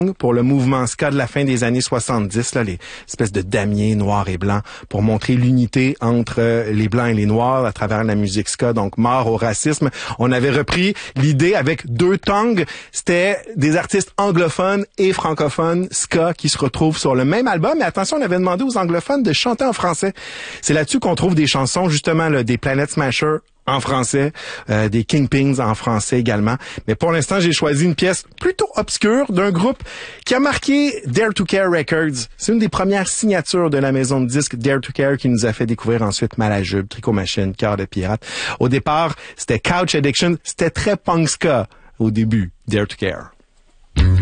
pour le mouvement ska de la fin des années 70, là, les espèces de damiers noirs et blancs pour montrer l'unité entre les blancs et les noirs à travers la musique ska, donc mort au racisme. On avait repris l'idée avec deux tongues, c'était des artistes anglophones et francophones ska qui se retrouvent sur le même album, mais attention, on avait demandé aux anglophones de chanter en français. C'est là-dessus qu'on trouve des chansons, justement, là, des Planet Smashers en français, des Kingpins en français également. Mais pour l'instant, j'ai choisi une pièce plutôt obscure d'un groupe qui a marqué Dare to Care Records. C'est une des premières signatures de la maison de disques Dare to Care qui nous a fait découvrir ensuite Malajube, Tricot Machine, Cœur de Pirate. Au départ, c'était Couch Addiction. C'était très punk ska au début, Dare to Care.